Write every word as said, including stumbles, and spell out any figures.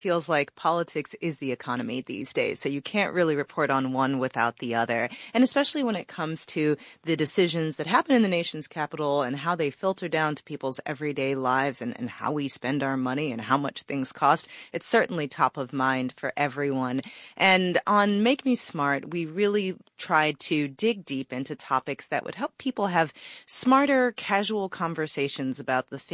Feels like politics is the economy these days, so you can't really report on one without the other. And especially when it comes to the decisions that happen in the nation's capital and how they filter down to people's everyday lives and, and how we spend our money and how much things cost, it's certainly top of mind for everyone. And on Make Me Smart, we really tried to dig deep into topics that would help people have smarter, casual conversations about the things